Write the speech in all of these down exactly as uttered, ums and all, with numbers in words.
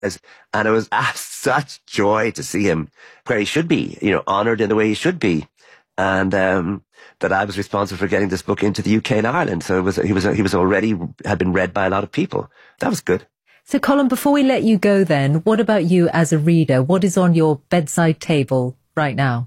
And it was ah, such joy to see him where he should be, you know, honoured in the way he should be. And um, that I was responsible for getting this book into the U K and Ireland. So it was, he was he was already, had been read by a lot of people. That was good. So, Colm, before we let you go then, what about you as a reader? What is on your bedside table right now?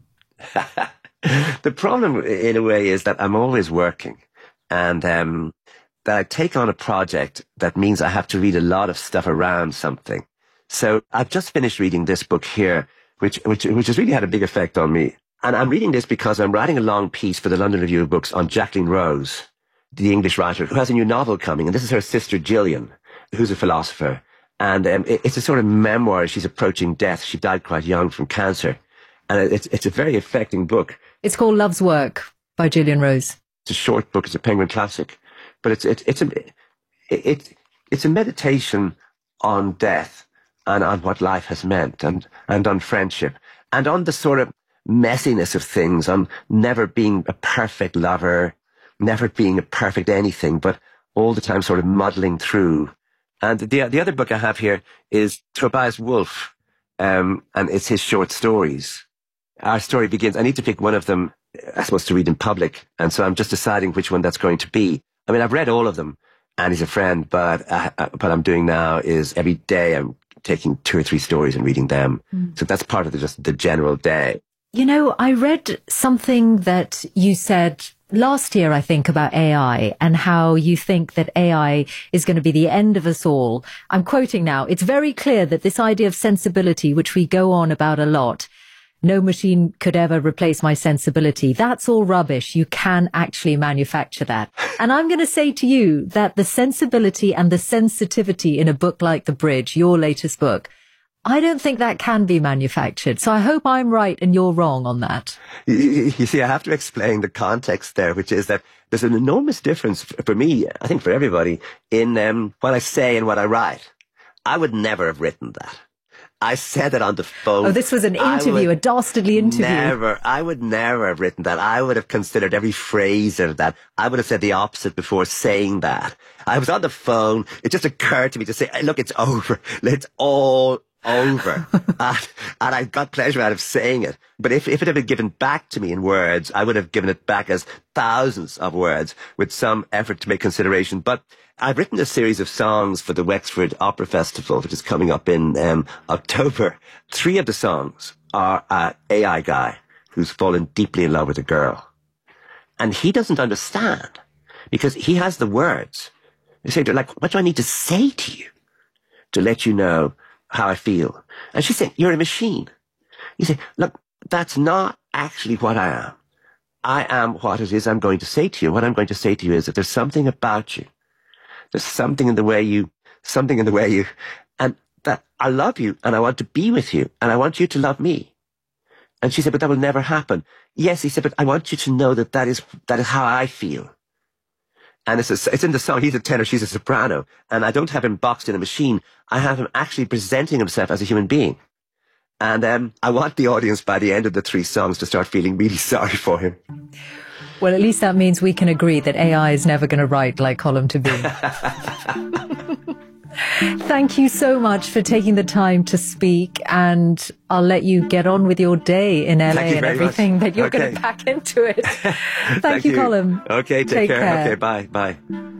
The problem, in a way, is that I'm always working. And um, that I take on a project that means I have to read a lot of stuff around something. So I've just finished reading this book here, which, which, which has really had a big effect on me. And I'm reading this because I'm writing a long piece for the London Review of Books on Jacqueline Rose, the English writer, who has a new novel coming. And this is her sister, Gillian, who's a philosopher. And um, it, it's a sort of memoir. She's approaching death. She died quite young from cancer. And it's, it's a very affecting book. It's called Love's Work by Gillian Rose. It's a short book. It's a Penguin classic. But it's, it, it's, a, it, it, it's a meditation on death and on what life has meant and, and on friendship and on the sort of messiness of things, on never being a perfect lover, never being a perfect anything, but all the time sort of muddling through. And the the other book I have here is Tobias Wolff, um, and it's his short stories. Our story begins, I need to pick one of them, I suppose, to read in public, and so I'm just deciding which one that's going to be. I mean, I've read all of them, and he's a friend, but uh, what I'm doing now is every day I'm taking two or three stories and reading them. Mm. So that's part of the, just the general day. You know, I read something that you said last year, I think, about A I and how you think that A I is going to be the end of us all. I'm quoting now. It's very clear that this idea of sensibility, which we go on about a lot, no machine could ever replace my sensibility. That's all rubbish. You can actually manufacture that. And I'm going to say to you that the sensibility and the sensitivity in a book like The Bridge, your latest book, I don't think that can be manufactured. So I hope I'm right and you're wrong on that. You, you see, I have to explain the context there, which is that there's an enormous difference for me, I think for everybody, in um, what I say and what I write. I would never have written that. I said it on the phone. Oh, this was an interview, a dastardly interview. Never. I would never have written that. I would have considered every phrase of that. I would have said the opposite before saying that. I was on the phone. It just occurred to me to say, look, it's over. It's all over. and, and I got pleasure out of saying it. But if, if it had been given back to me in words, I would have given it back as thousands of words with some effort to make consideration. But I've written a series of songs for the Wexford Opera Festival, which is coming up in um, October. Three of the songs are an A I guy who's fallen deeply in love with a girl. And he doesn't understand because he has the words. They say, like, what do I need to say to you to let you know how I feel? And she's saying, you're a machine. You say, look, that's not actually what I am. I am what it is I'm going to say to you. What I'm going to say to you is that there's something about you. There's something in the way you, something in the way you, and that I love you and I want to be with you and I want you to love me. And she said, but that will never happen. Yes, he said, but I want you to know that that is, that is how I feel. And it's, a, it's in the song. He's a tenor, she's a soprano. And I don't have him boxed in a machine. I have him actually presenting himself as a human being. And um, I want the audience by the end of the three songs to start feeling really sorry for him. Well, at least that means we can agree that A I is never going to write like Colm Tóibín. Thank you so much for taking the time to speak, and I'll let you get on with your day in L A and everything much. That you're okay. going to pack into it. Thank, Thank you, you, Colm. Okay, take, take care. care. Okay, bye. Bye.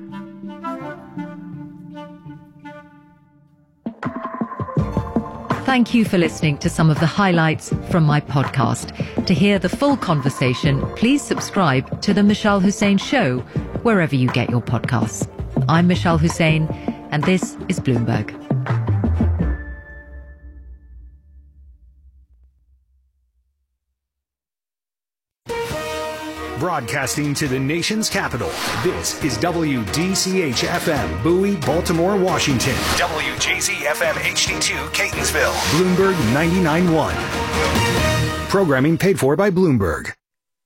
Thank you for listening to some of the highlights from my podcast. To hear the full conversation, please subscribe to The Mishal Hussain Show, wherever you get your podcasts. I'm Mishal Hussain, and this is Bloomberg. Broadcasting to the nation's capital, this is W D C H F M, Bowie, Baltimore, Washington. W J Z F M H D two, Catonsville. Bloomberg ninety-nine point one. Programming paid for by Bloomberg.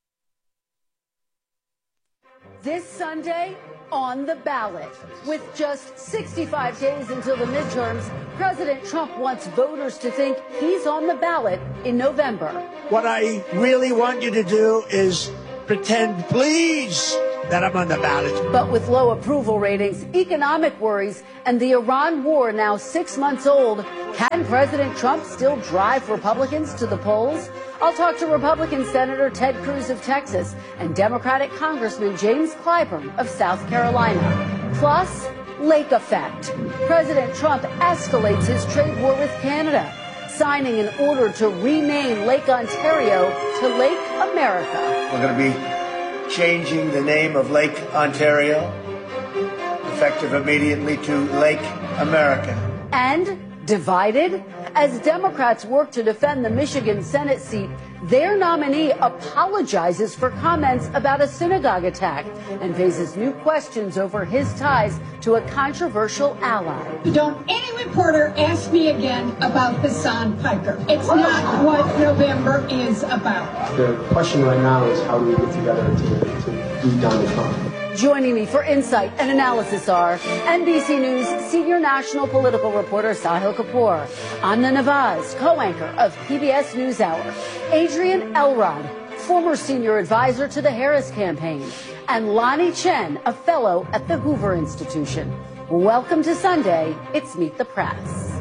This Sunday, on the ballot. With just sixty-five days until the midterms, President Trump wants voters to think he's on the ballot in November. What I really want you to do is pretend, please, that I'm on the ballot. But with low approval ratings, economic worries, and the Iran war now six months old, can President Trump still drive Republicans to the polls? I'll talk to Republican Senator Ted Cruz of Texas and Democratic Congressman James Clyburn of South Carolina. Plus, lake effect. President Trump escalates his trade war with Canada, signing an order to rename Lake Ontario to Lake America. We're going to be changing the name of Lake Ontario, effective immediately, to Lake America. And divided? As Democrats work to defend the Michigan Senate seat, their nominee apologizes for comments about a synagogue attack and faces new questions over his ties to a controversial ally. Don't any reporter ask me again about Hassan Piker. It's not what November is about. The question right now is how do we get together to, to beat Donald Trump? Joining me for insight and analysis are N B C News senior national political reporter Sahil Kapoor, Amna Nawaz, co-anchor of P B S NewsHour, Adrian Elrod, former senior advisor to the Harris campaign, and Lonnie Chen, a fellow at the Hoover Institution. Welcome to Sunday. It's Meet the Press.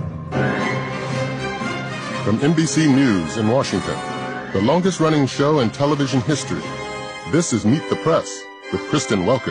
From N B C News in Washington, the longest-running show in television history, this is Meet the Press with Kristen Welker.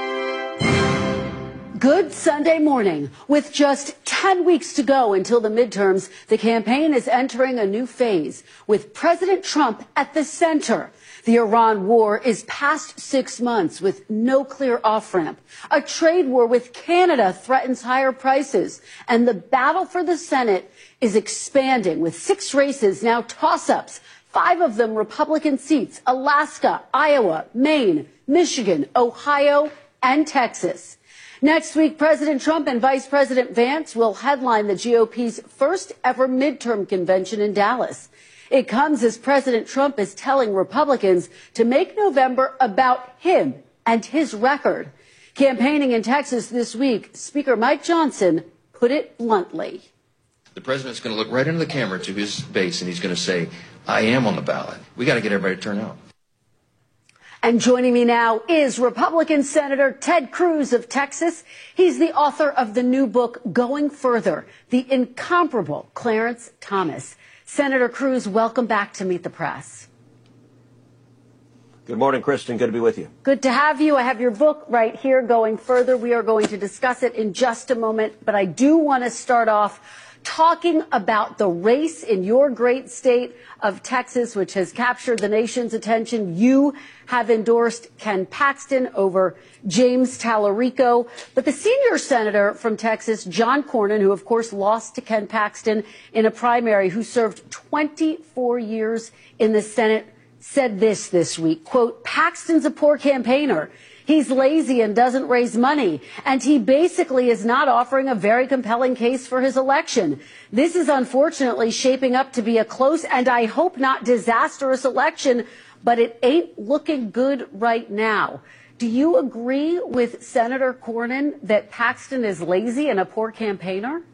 Good Sunday morning. With just ten weeks to go until the midterms, the campaign is entering a new phase with President Trump at the center. The Iran war is past six months with no clear off-ramp. A trade war with Canada threatens higher prices. And the battle for the Senate is expanding with six races now toss-ups. Five of them Republican seats: Alaska, Iowa, Maine, Michigan, Ohio, and Texas. Next week, President Trump and Vice President Vance will headline the G O P's first ever midterm convention in Dallas. It comes as President Trump is telling Republicans to make November about him and his record. Campaigning in Texas this week, Speaker Mike Johnson put it bluntly. The president's going to look right into the camera to his base and he's going to say, I am on the ballot. We got to get everybody to turn out. And joining me now is Republican Senator Ted Cruz of Texas. He's the author of the new book, Going Further, The Incomparable Clarence Thomas. Senator Cruz, welcome back to Meet the Press. Good morning, Kristen. Good to be with you. Good to have you. I have your book right here, Going Further. We are going to discuss it in just a moment, but I do want to start off talking about the race in your great state of Texas, which has captured the nation's attention. You have endorsed Ken Paxton over James Tallarico. But the senior senator from Texas, John Cornyn, who of course lost to Ken Paxton in a primary, who served twenty-four years in the Senate, said this this week, quote, Paxton's a poor campaigner. He's lazy and doesn't raise money, and he basically is not offering a very compelling case for his election. This is unfortunately shaping up to be a close and I hope not disastrous election, but it ain't looking good right now. Do you agree with Senator Cornyn that Paxton is lazy and a poor campaigner?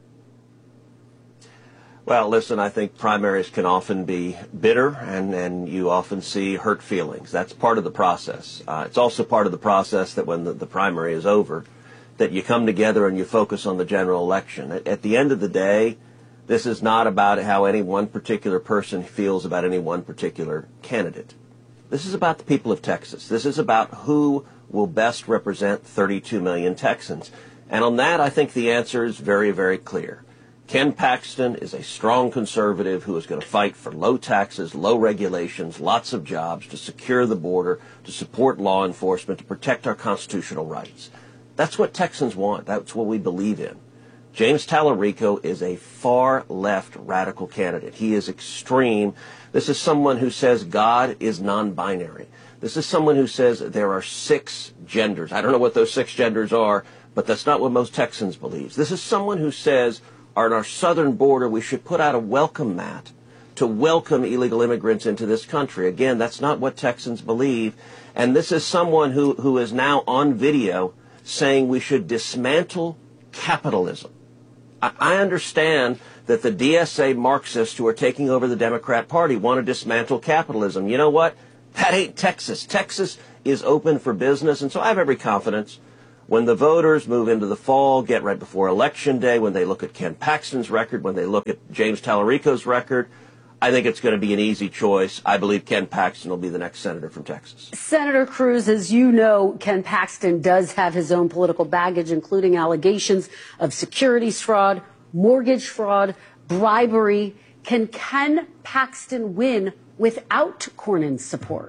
Well, listen, I think primaries can often be bitter, and, and you often see hurt feelings. That's part of the process. Uh, it's also part of the process that when the, the primary is over, that you come together and you focus on the general election. At, at the end of the day, this is not about how any one particular person feels about any one particular candidate. This is about the people of Texas. This is about who will best represent thirty-two million Texans. And on that, I think the answer is very, very clear. Ken Paxton is a strong conservative who is going to fight for low taxes, low regulations, lots of jobs, to secure the border, to support law enforcement, to protect our constitutional rights. That's what Texans want. That's what we believe in. James Tallarico is a far-left radical candidate. He is extreme. This is someone who says God is non-binary. This is someone who says there are six genders. I don't know what those six genders are, but that's not what most Texans believe. This is someone who says on our southern border, we should put out a welcome mat to welcome illegal immigrants into this country. Again, that's not what Texans believe. And this is someone who, who is now on video saying we should dismantle capitalism. I, I understand that the D S A Marxists who are taking over the Democrat Party want to dismantle capitalism. You know what? That ain't Texas. Texas is open for business. And so I have every confidence when the voters move into the fall, get right before Election Day, when they look at Ken Paxton's record, when they look at James Tallarico's record, I think it's going to be an easy choice. I believe Ken Paxton will be the next senator from Texas. Senator Cruz, as you know, Ken Paxton does have his own political baggage, including allegations of securities fraud, mortgage fraud, bribery. Can Ken Paxton win without Cornyn's support?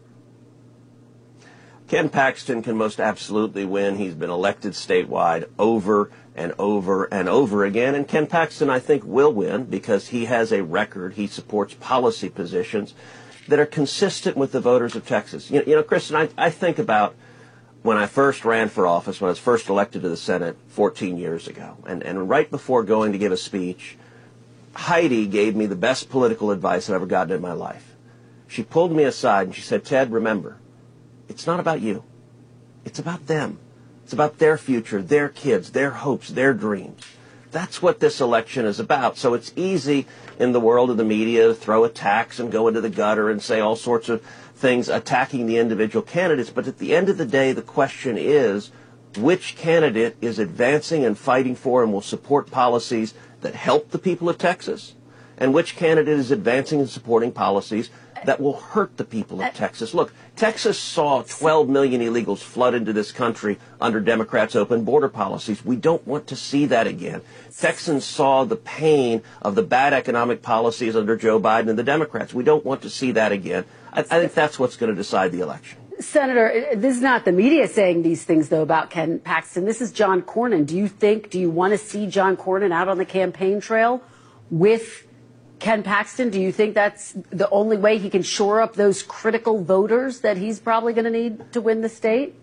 Ken Paxton can most absolutely win. He's been elected statewide over and over and over again. And Ken Paxton, I think, will win because he has a record. He supports policy positions that are consistent with the voters of Texas. You know, you know Kristen, I, I think about when I first ran for office, when I was first elected to the Senate fourteen years ago. And, and right before going to give a speech, Heidi gave me the best political advice I've ever gotten in my life. She pulled me aside and she said, Ted, remember, it's not about you. It's about them. It's about their future, their kids, their hopes, their dreams. That's what this election is about. So it's easy in the world of the media to throw attacks and go into the gutter and say all sorts of things attacking the individual candidates. But at the end of the day, the question is, which candidate is advancing and fighting for and will support policies that help the people of Texas? And which candidate is advancing and supporting policies that will hurt the people of Texas? Look, Texas saw twelve million illegals flood into this country under Democrats' open border policies. We don't want to see that again. Texans saw the pain of the bad economic policies under Joe Biden and the Democrats. We don't want to see that again. I, I think that's what's going to decide the election. Senator, this is not the media saying these things, though, about Ken Paxton. This is John Cornyn. Do you think, do you want to see John Cornyn out on the campaign trail with Ken Paxton? Do you think that's the only way he can shore up those critical voters that he's probably going to need to win the state?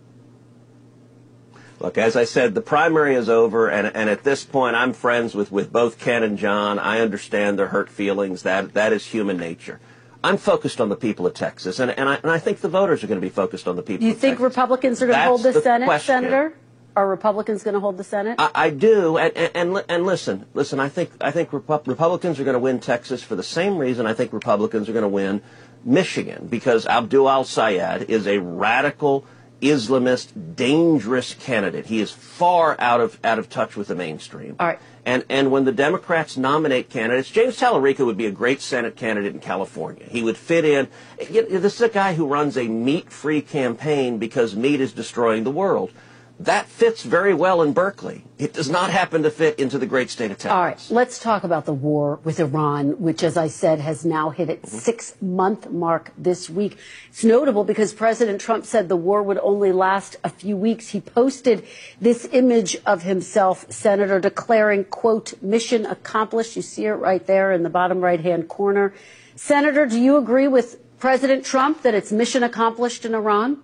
Look, as I said, the primary is over, and, and at this point, I'm friends with, with both Ken and John. I understand their hurt feelings. That that is human nature. I'm focused on the people of Texas, and, and, I, and I think the voters are going to be focused on the people you of Texas. You think Republicans are going to hold the, the Senate, question. Senator? Are Republicans going to hold the Senate? I, I do, and, and, and, and listen, listen. I think I think Repu- Republicans are going to win Texas for the same reason I think Republicans are going to win Michigan, because Abdul al-Sayed is a radical Islamist, dangerous candidate. He is far out of out of touch with the mainstream. All right. And and when the Democrats nominate candidates, James Tallarico would be a great Senate candidate in California. He would fit in. You know, this is a guy who runs a meat-free campaign because meat is destroying the world. That fits very well in Berkeley. It does not happen to fit into the great state of Texas. All right, let's talk about the war with Iran, which, as I said, has now hit its mm-hmm. six-month mark this week. It's notable because President Trump said the war would only last a few weeks. He posted this image of himself, Senator, declaring, quote, mission accomplished. You see it right there in the bottom right-hand corner. Senator, do you agree with President Trump that it's mission accomplished in Iran?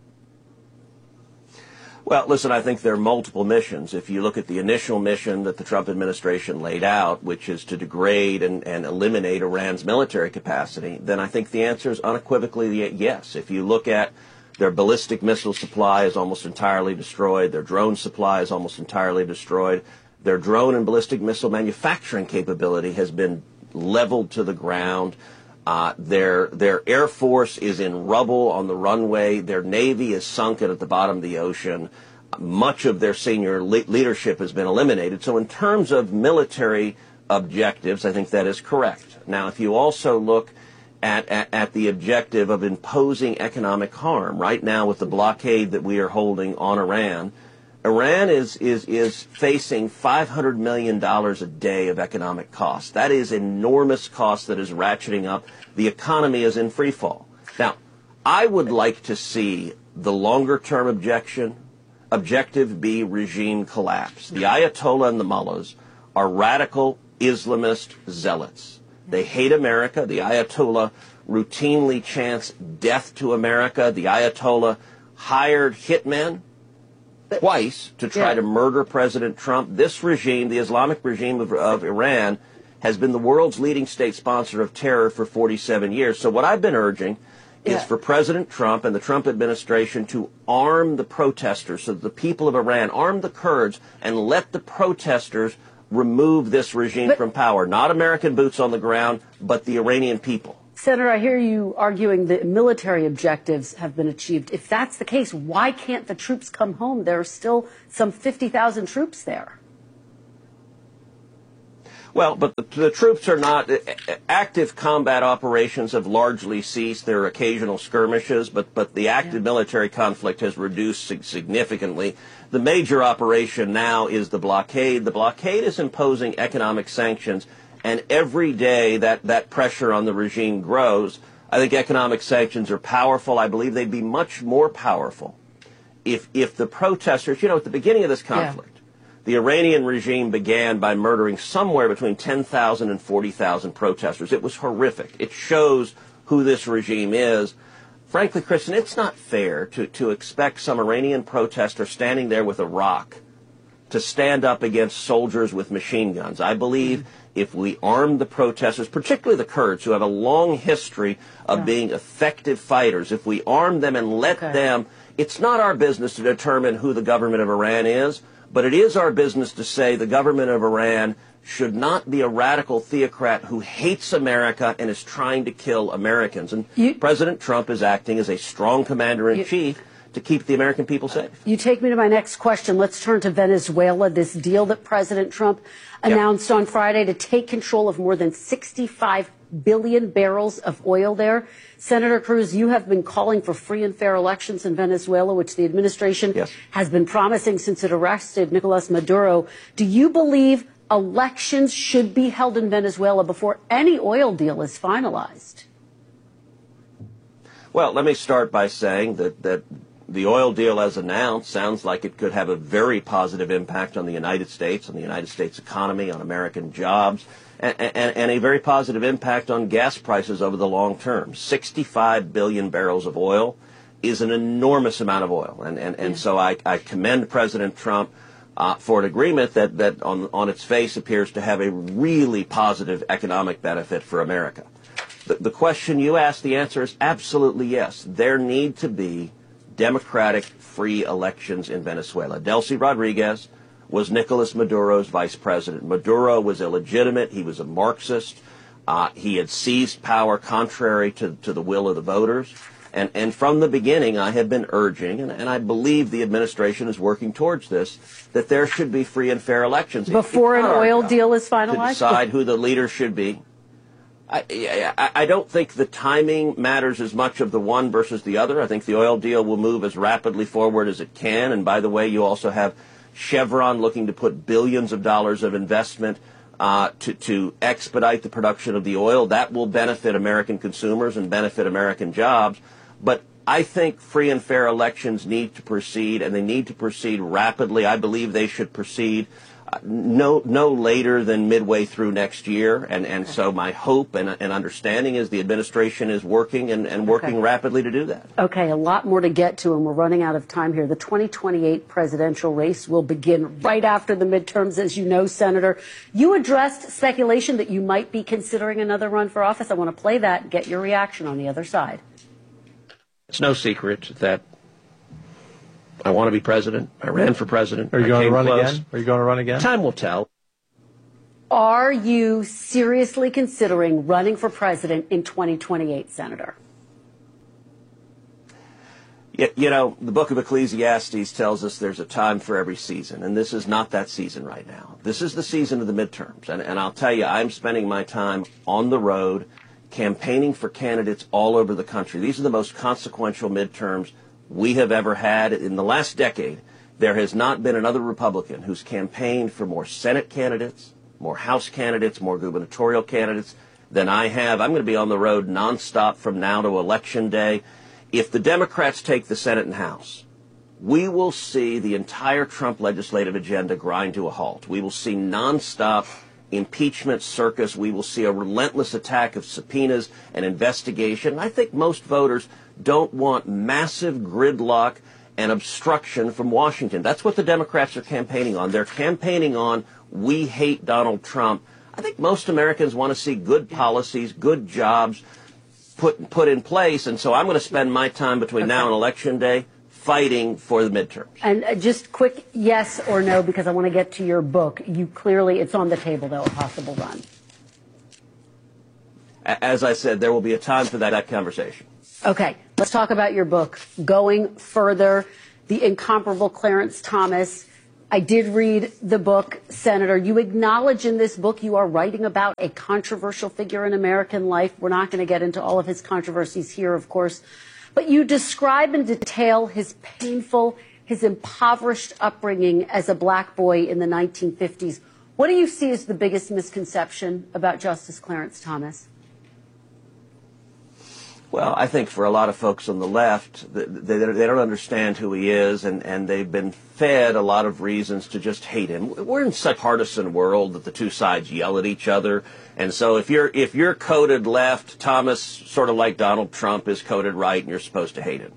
Well, listen, I think there are multiple missions. If you look at the initial mission that the Trump administration laid out, which is to degrade and, and eliminate Iran's military capacity, then I think the answer is unequivocally yes. If you look at their ballistic missile supply is almost entirely destroyed, their drone supply is almost entirely destroyed, their drone and ballistic missile manufacturing capability has been leveled to the ground. Uh, their their Air Force is in rubble on the runway. Their Navy is sunken at the bottom of the ocean. Much of their senior le- leadership has been eliminated. So in terms of military objectives, I think that is correct. Now, if you also look at, at, at the objective of imposing economic harm, right now with the blockade that we are holding on Iran, Iran is, is, is facing five hundred million dollars a day of economic costs. That is enormous cost that is ratcheting up. The economy is in free fall. Now, I would like to see the longer-term objection, objective be regime collapse. The Ayatollah and the mullahs are radical Islamist zealots. They hate America. The Ayatollah routinely chants death to America. The Ayatollah hired hitmen twice to try yeah. to murder President Trump. This regime, the Islamic regime of, of Iran, has been the world's leading state sponsor of terror for forty-seven years. So what I've been urging yeah. is for President Trump and the Trump administration to arm the protesters, so that the people of Iran arm the Kurds and let the protesters remove this regime but, from power. Not American boots on the ground, but the Iranian people. Senator, I hear you arguing that military objectives have been achieved. If that's the case, why can't the troops come home? There are still some fifty thousand troops there. Well, but the, the troops are not active combat operations have largely ceased. There are occasional skirmishes, but but the active yeah. military conflict has reduced significantly. The major operation now is the blockade. The blockade is imposing economic sanctions, and every day that that pressure on the regime grows. I think economic sanctions are powerful. I believe they'd be much more powerful if if the protesters, you know, at the beginning of this conflict. Yeah. The Iranian regime began by murdering somewhere between ten thousand and forty thousand protesters. It was horrific. It shows who this regime is. Frankly, Kristen, it's not fair to, to expect some Iranian protester standing there with a rock to stand up against soldiers with machine guns. I believe if we arm the protesters, particularly the Kurds, who have a long history of yeah. being effective fighters, if we arm them and let okay. them, it's not our business to determine who the government of Iran is. But it is our business to say the government of Iran should not be a radical theocrat who hates America and is trying to kill Americans. And you, President Trump is acting as a strong commander-in-chief to keep the American people safe. You take me to my next question. Let's turn to Venezuela, this deal that President Trump announced yep. on Friday to take control of more than sixty-five billion barrels of oil there. Senator Cruz, you have been calling for free and fair elections in Venezuela, which the administration yes. has been promising since it arrested Nicolas Maduro. Do you believe elections should be held in Venezuela before any oil deal is finalized? Well, let me start by saying that, that the oil deal as announced sounds like it could have a very positive impact on the United States, on the United States economy, on American jobs. And, and, and a very positive impact on gas prices over the long term. sixty-five billion barrels of oil is an enormous amount of oil. And, and, and yeah. so I, I commend President Trump uh, for an agreement that, that on, on its face appears to have a really positive economic benefit for America. The, the question you asked, the answer is absolutely yes. There need to be democratic, free elections in Venezuela. Delcy Rodriguez was Nicolas Maduro's vice president. Maduro was illegitimate. He was a Marxist. Uh, he had seized power contrary to, to the will of the voters. And, and from the beginning, I have been urging, and, and I believe the administration is working towards this, that there should be free and fair elections. Before an oil deal is finalized? To decide who the leader should be. I, I, I don't think the timing matters as much of the one versus the other. I think the oil deal will move as rapidly forward as it can. And by the way, you also have Chevron looking to put billions of dollars of investment uh, to, to expedite the production of the oil. That will benefit American consumers and benefit American jobs. But I think free and fair elections need to proceed, and they need to proceed rapidly. I believe they should proceed uh, no no later than midway through next year. And, and so my hope and, and understanding is the administration is working and, and working okay. rapidly to do that. Okay, a lot more to get to, and we're running out of time here. The twenty twenty-eight presidential race will begin right after the midterms, as you know, Senator. You addressed speculation that you might be considering another run for office. I want to play that and get your reaction on the other side. It's no secret that I want to be president. I ran for president. Are you I going to run close. again? Are you going to run again? Time will tell. Are you seriously considering running for president in twenty twenty-eight, Senator? You, you know, the book of Ecclesiastes tells us there's a time for every season, and this is not that season right now. This is the season of the midterms, and, and I'll tell you, I'm spending my time on the road campaigning for candidates all over the country. These are the most consequential midterms we have ever had. In the last decade, there has not been another Republican who's campaigned for more Senate candidates, more House candidates, more gubernatorial candidates than I have. I'm going to be on the road nonstop from now to Election Day. If the Democrats take the Senate and House, we will see the entire Trump legislative agenda grind to a halt. We will see nonstop impeachment circus. We will see a relentless attack of subpoenas and investigation. I think most voters don't want massive gridlock and obstruction from Washington. That's what the Democrats are campaigning on. They're campaigning on, we hate Donald Trump. I think most Americans want to see good policies, good jobs put put in place. And so I'm going to spend my time between okay. now and Election Day fighting for the midterms. And uh, just quick yes or no, because I want to get to your book. You clearly, it's on the table, though, a possible run. as I said, there will be a time for that, that conversation. Okay, let's talk about your book, Going Further, The Incomparable Clarence Thomas. I did read the book, Senator. You acknowledge in this book you are writing about a controversial figure in American life. We're not going to get into all of his controversies here, of course. But you describe in detail his painful, his impoverished upbringing as a black boy in the nineteen fifties. What do you see as the biggest misconception about Justice Clarence Thomas? Well, I think for a lot of folks on the left, they, they don't understand who he is, and, and they've been fed a lot of reasons to just hate him. We're in such a partisan world that the two sides yell at each other, and so if you're if you're coded left, Thomas, sort of like Donald Trump, is coded right, and you're supposed to hate him.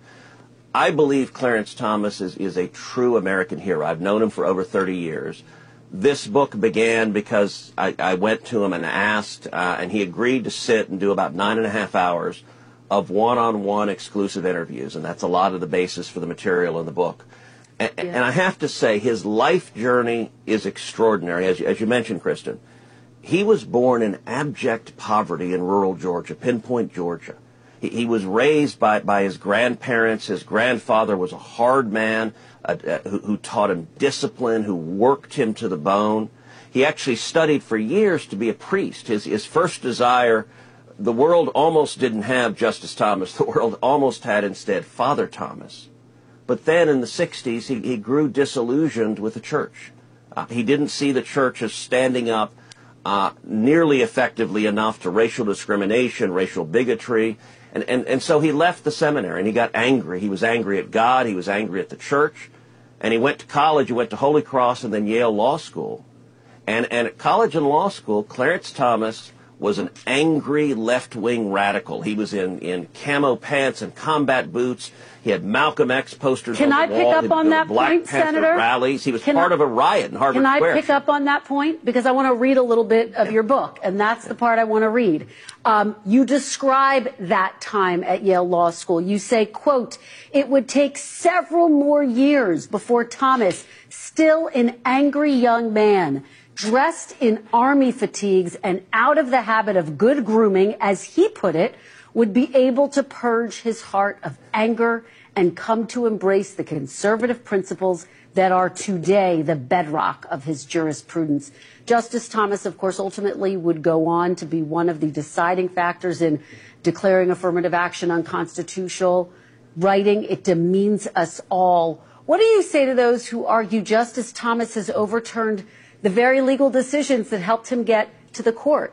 I believe Clarence Thomas is, is a true American hero. I've known him for over thirty years. This book began because I, I went to him and asked, uh, and he agreed to sit and do about nine and a half hours of one-on-one exclusive interviews, and that's a lot of the basis for the material in the book. And, yeah. and I have to say, his life journey is extraordinary, as you, as you mentioned, Kristen. He was born in abject poverty in rural Georgia, Pinpoint, Georgia. He, he was raised by, by his grandparents. His grandfather was a hard man uh, uh, who, who taught him discipline, who worked him to the bone. He actually studied for years to be a priest. His, his first desire, the world almost didn't have Justice Thomas. The world almost had instead Father Thomas. But then in the sixties, he, he grew disillusioned with the church. Uh, he didn't see the church as standing up uh, nearly effectively enough to racial discrimination, racial bigotry. And, and, and so he left the seminary and he got angry. He was angry at God. He was angry at the church. And he went to college. He went to Holy Cross and then Yale Law School. And, and at college and law school, Clarence Thomas was an angry left-wing radical. He was in, in camo pants and combat boots. He had Malcolm X posters Can on I the pick wall. up He, on that Black point, Panther Senator? rallies. He was Can part I, of a riot in Harvard Can I Square. pick up on that point? Because I want to read a little bit of your book, and that's the part I want to read. Um, you describe that time at Yale Law School. You say, quote, "It would take several more years before Thomas, still an angry young man, dressed in army fatigues and out of the habit of good grooming, as he put it, would be able to purge his heart of anger and come to embrace the conservative principles that are today the bedrock of his jurisprudence." Justice Thomas, of course, ultimately would go on to be one of the deciding factors in declaring affirmative action unconstitutional, writing, "It demeans us all." What do you say to those who argue Justice Thomas has overturned the very legal decisions that helped him get to the court?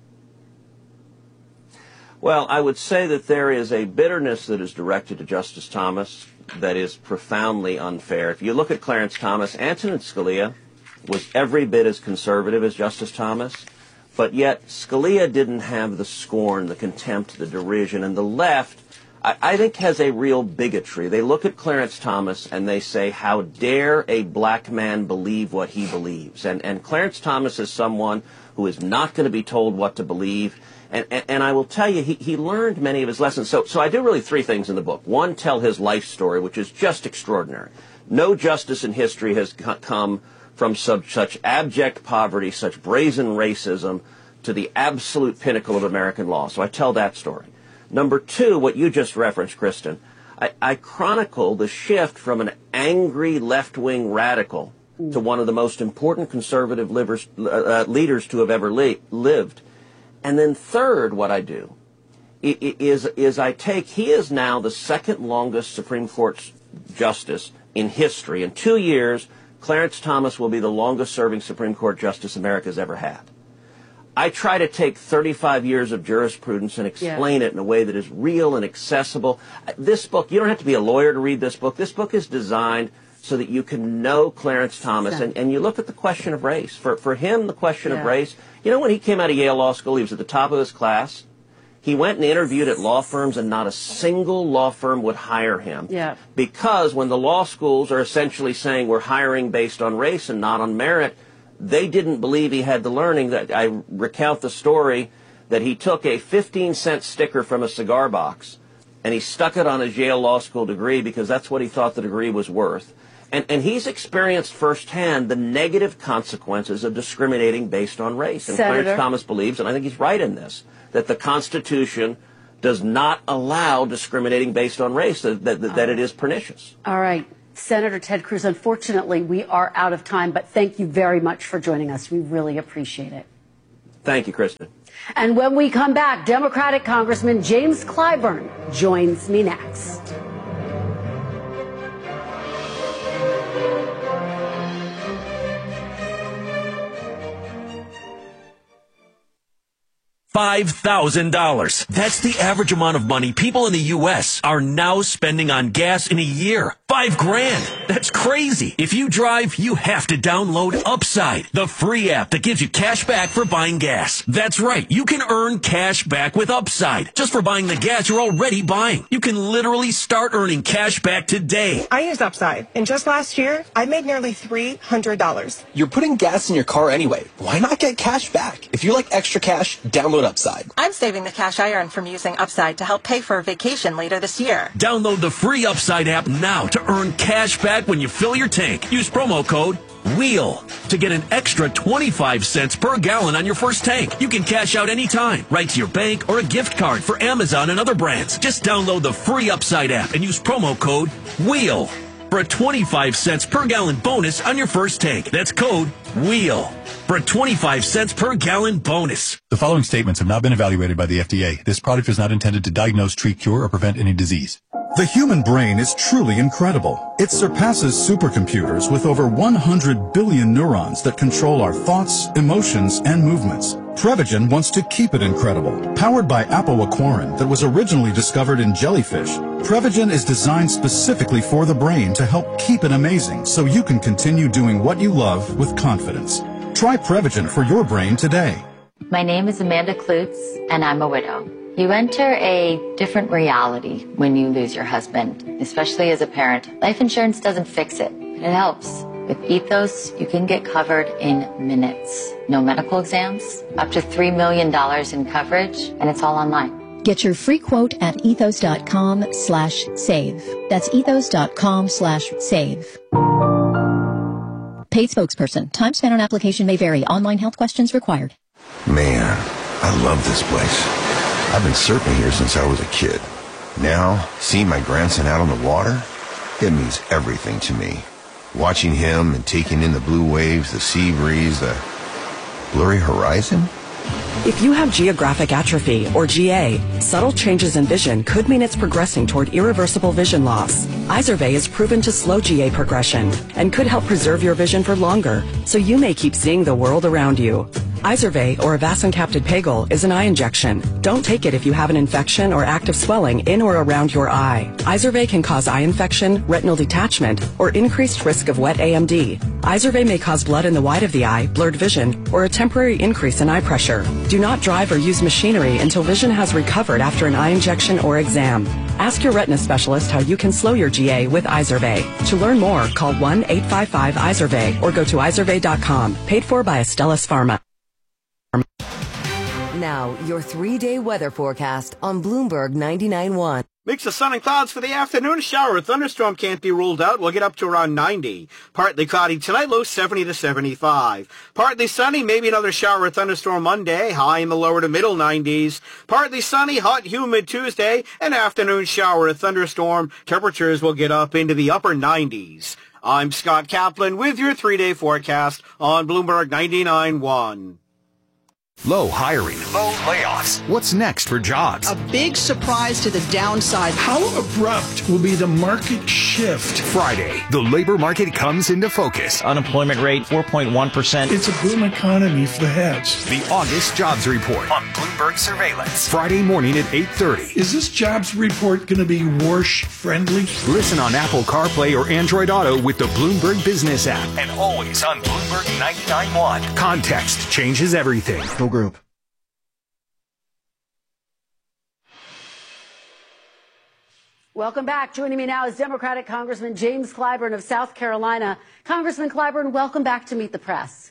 Well, I would say that there is a bitterness that is directed to Justice Thomas that is profoundly unfair. If you look at Clarence Thomas, Antonin Scalia was every bit as conservative as Justice Thomas, but yet Scalia didn't have the scorn, the contempt, the derision, and the left, I, I think, has a real bigotry. They look at Clarence Thomas and they say, how dare a black man believe what he believes? And, and Clarence Thomas is someone who is not going to be told what to believe. And, and, and I will tell you, he, he learned many of his lessons. So, so I do really three things in the book. One, tell his life story, which is just extraordinary. No justice in history has come from such, such abject poverty, such brazen racism, to the absolute pinnacle of American law. So I tell that story. Number two, what you just referenced, Kristen, I, I chronicle the shift from an angry left-wing radical mm. to one of the most important conservative livers, uh, leaders to have ever li- lived. And then third, what I do is, is I take, he is now the second longest Supreme Court justice in history. In two years, Clarence Thomas will be the longest serving Supreme Court justice America's ever had. I try to take thirty-five years of jurisprudence and explain yeah. it in a way that is real and accessible. This book, you don't have to be a lawyer to read this book. This book is designed so that you can know Clarence Thomas. And, and you look at the question of race. For, for him, the question yeah. of race, you know, when he came out of Yale Law School, he was at the top of his class. He went and interviewed at law firms, and not a single law firm would hire him. Yeah. Because when the law schools are essentially saying we're hiring based on race and not on merit, they didn't believe he had the learning. That I recount the story that he took a fifteen cent sticker from a cigar box and he stuck it on his Yale Law School degree because that's what he thought the degree was worth. And, and he's experienced firsthand the negative consequences of discriminating based on race. And Senator. Clarence Thomas believes, and I think he's right in this, that the Constitution does not allow discriminating based on race, that, that, that it is pernicious. All right. Senator Ted Cruz, unfortunately, we are out of time, but thank you very much for joining us. We really appreciate it. Thank you, Kristen. And when we come back, Democratic Congressman James Clyburn joins me next. five thousand dollars. That's the average amount of money people in the U S are now spending on gas in a year. Five grand. That's crazy. If you drive, you have to download Upside, the free app that gives you cash back for buying gas. That's right. You can earn cash back with Upside just for buying the gas you're already buying. You can literally start earning cash back today. I used Upside, and just last year, I made nearly three hundred dollars. You're putting gas in your car anyway. Why not get cash back? If you like extra cash, download Upside. I'm saving the cash I earn from using Upside to help pay for a vacation later this year. Download the free Upside app now to earn cash back when you fill your tank. Use promo code WHEEL to get an extra twenty-five cents per gallon on your first tank. You can cash out anytime, right to your bank or a gift card for Amazon and other brands. Just download the free Upside app and use promo code WHEEL for a twenty-five cents per gallon bonus on your first tank. That's code WHEEL for a twenty-five cents per gallon bonus. The following statements have not been evaluated by the F D A. This product is not intended to diagnose, treat, cure, or prevent any disease. The human brain is truly incredible. It surpasses supercomputers with over one hundred billion neurons that control our thoughts, emotions, and movements. Prevagen wants to keep it incredible. Powered by apoaquarin that was originally discovered in jellyfish, Prevagen is designed specifically for the brain to help keep it amazing so you can continue doing what you love with confidence. Try Prevagen for your brain today. My name is Amanda Klutz, and I'm a widow. You enter a different reality when you lose your husband, especially as a parent. Life insurance doesn't fix it, but it helps. With Ethos, you can get covered in minutes. No medical exams, up to three million dollars in coverage, and it's all online. Get your free quote at ethos.com slash save. That's ethos.com slash save. Paid spokesperson. Time spent on application may vary. Online health questions required. Man, I love this place. I've been surfing here since I was a kid. Now, seeing my grandson out on the water, it means everything to me. Watching him and taking in the blue waves, the sea breeze, the blurry horizon. If you have geographic atrophy, or G A, subtle changes in vision could mean it's progressing toward irreversible vision loss. Izervay is proven to slow G A progression and could help preserve your vision for longer, so you may keep seeing the world around you. Izervay, or avacincaptad pegol, is an eye injection. Don't take it if you have an infection or active swelling in or around your eye. Izervay can cause eye infection, retinal detachment, or increased risk of wet A M D. Izervay may cause blood in the white of the eye, blurred vision, or a temporary increase in eye pressure. Do not drive or use machinery until vision has recovered after an eye injection or exam. Ask your retina specialist how you can slow your G A with Izervay. To learn more, call one eight five five Izervay or go to izervay dot com. Paid for by Astellas Pharma. Now, your three-day weather forecast on Bloomberg ninety-nine point one. Mix of sun and clouds for the afternoon. Shower or thunderstorm can't be ruled out. We'll get up to around ninety. Partly cloudy tonight, low seventy to seventy-five. Partly sunny, maybe another shower or thunderstorm Monday, high in the lower to middle nineties. Partly sunny, hot, humid Tuesday, an afternoon shower or thunderstorm. Temperatures will get up into the upper nineties. I'm Scott Kaplan with your three-day forecast on Bloomberg ninety-nine point one. Low hiring. Low layoffs. What's next for jobs? A big surprise to the downside. How abrupt will be the market shift? Friday, the labor market comes into focus. Unemployment rate, four point one percent. It's a boom economy for the heads. The August Jobs Report on Bloomberg Surveillance. Friday morning at eight thirty. Is this jobs report going to be Warsh-friendly? Listen on Apple CarPlay or Android Auto with the Bloomberg Business app. And always on Bloomberg ninety-nine point one. Context changes everything. Group. Welcome back. Joining me now is Democratic Congressman James Clyburn of South Carolina. Congressman Clyburn, welcome back to Meet the Press.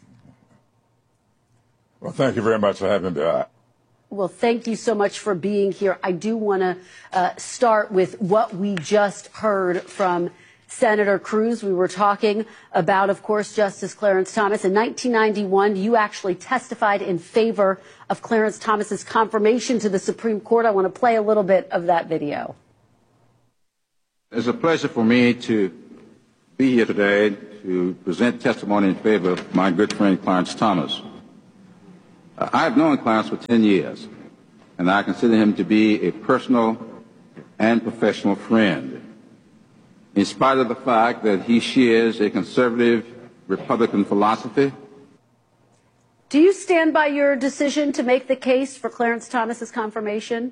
Well, thank you very much for having me back. Well, thank you so much for being here. I do want to uh, start with what we just heard from Senator Cruz. We were talking about, of course, Justice Clarence Thomas. In nineteen ninety-one, you actually testified in favor of Clarence Thomas's confirmation to the Supreme Court. I want to play a little bit of that video. It's a pleasure for me to be here today to present testimony in favor of my good friend Clarence Thomas. Uh, I have known Clarence for ten years, and I consider him to be a personal and professional friend. In spite of the fact that he shares a conservative Republican philosophy. Do you stand by your decision to make the case for Clarence Thomas's confirmation?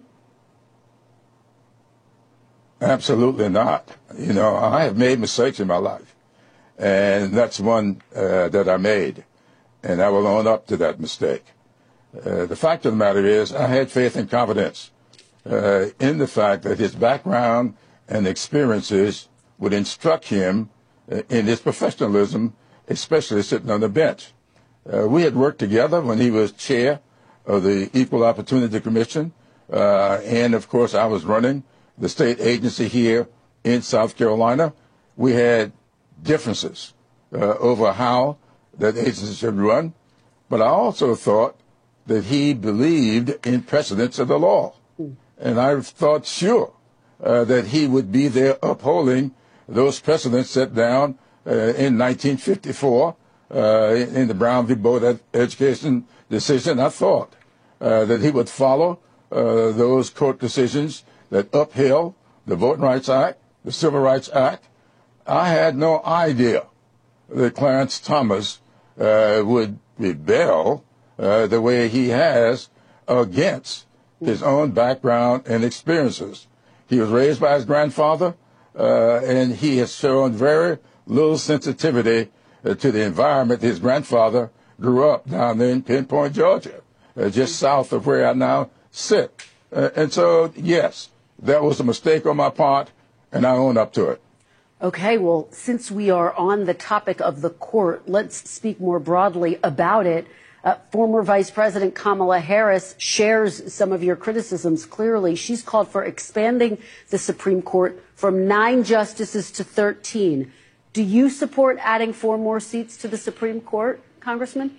Absolutely not. You know, I have made mistakes in my life, and that's one uh, that I made, and I will own up to that mistake. Uh, the fact of the matter is I had faith and confidence uh, in the fact that his background and experiences would instruct him uh, in his professionalism, especially sitting on the bench. Uh, we had worked together when he was chair of the Equal Opportunity Commission, uh, and of course I was running the state agency here in South Carolina. We had differences uh, over how that agency should run, but I also thought that he believed in precedents of the law. And I thought sure uh, that he would be there upholding those precedents set down uh, in nineteen fifty-four uh, in the Brown v. Board education decision. I thought uh, that he would follow uh, those court decisions that upheld the Voting Rights Act, the Civil Rights Act. I had no idea that Clarence Thomas uh, would rebel uh, the way he has against his own background and experiences. He was raised by his grandfather, uh, and he has shown very little sensitivity uh, to the environment his grandfather grew up down there in Pinpoint, Georgia, uh, just south of where I now sit. Uh, and so, yes, that was a mistake on my part, and I own up to it. Okay, well, since we are on the topic of the court, let's speak more broadly about it. Uh, former Vice President Kamala Harris shares some of your criticisms clearly. She's called for expanding the Supreme Court from nine justices to thirteen. Do you support adding four more seats to the Supreme Court, Congressman?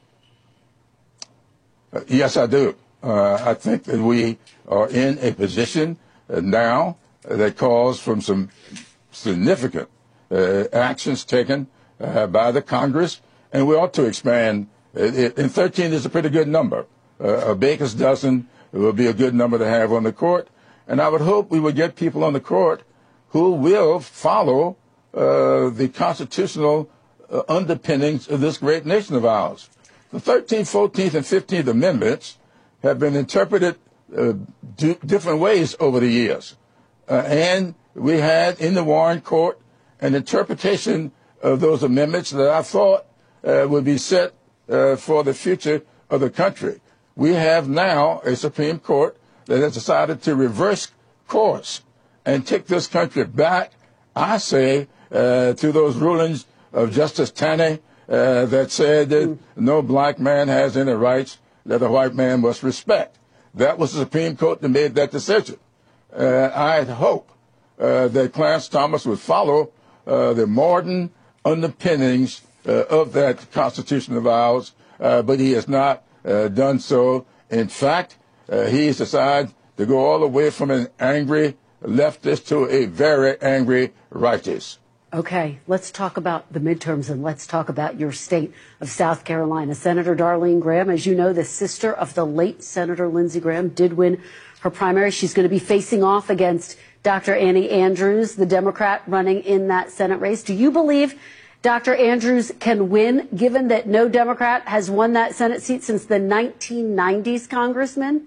Uh, yes, I do. Uh, I think that we are in a position uh, now uh, that calls from some significant uh, actions taken uh, by the Congress, and we ought to expand. It, it, and thirteen is a pretty good number. Uh, a baker's dozen will be a good number to have on the court, and I would hope we would get people on the court who will follow uh, the constitutional uh, underpinnings of this great nation of ours. The thirteenth, fourteenth, and fifteenth Amendments have been interpreted uh, d- different ways over the years. Uh, and we had in the Warren Court an interpretation of those amendments that I thought uh, would be set uh, for the future of the country. We have now a Supreme Court that has decided to reverse course and take this country back, I say, uh, to those rulings of Justice Taney uh, that said that no black man has any rights that a white man must respect. That was the Supreme Court that made that decision. Uh, I hope uh, that Clarence Thomas would follow uh, the modern underpinnings uh, of that Constitution of ours, uh, but he has not uh, done so. In fact, uh, he has decided to go all the way from an angry leftist to a very angry rightist. Okay, let's talk about the midterms and let's talk about your state of South Carolina. Senator Darlene Graham, as you know, the sister of the late Senator Lindsey Graham, did win her primary. She's going to be facing off against Doctor Annie Andrews, the Democrat running in that Senate race. Do you believe Doctor Andrews can win, given that no Democrat has won that Senate seat since the nineteen nineties, Congressman?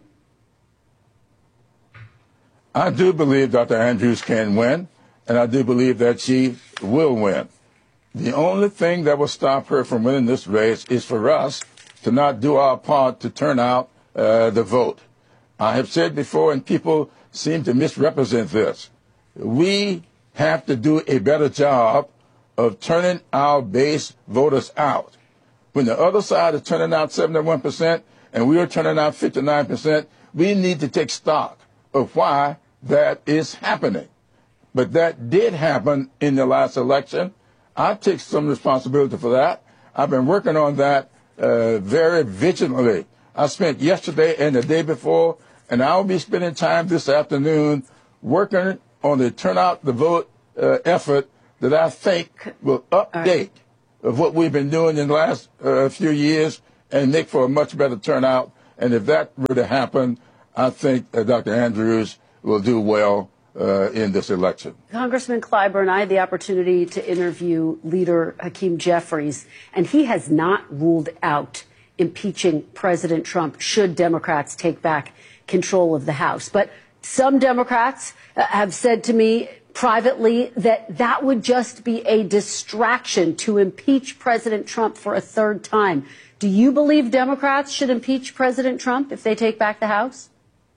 I do believe Doctor Andrews can win, and I do believe that she will win. The only thing that will stop her from winning this race is for us to not do our part to turn out uh, the vote. I have said before, and people seem to misrepresent this, we have to do a better job of turning our base voters out. When the other side is turning out seventy-one percent and we are turning out fifty-nine percent, we need to take stock of why that is happening. but that did happen in the last election. I take some responsibility for that. I've been working on that uh, very vigilantly. I spent yesterday and the day before, and I'll be spending time this afternoon working on the turnout the vote uh, effort that I think will update of what we've been doing in the last uh, few years and make for a much better turnout. And if that were to happen, I think uh, Doctor Andrews will do well uh, in this election. Congressman Clyburn, I had the opportunity to interview leader Hakeem Jeffries, and he has not ruled out impeaching President Trump should Democrats take back control of the House. But some Democrats uh, have said to me privately that that would just be a distraction to impeach President Trump for a third time. Do you believe Democrats should impeach President Trump if they take back the House?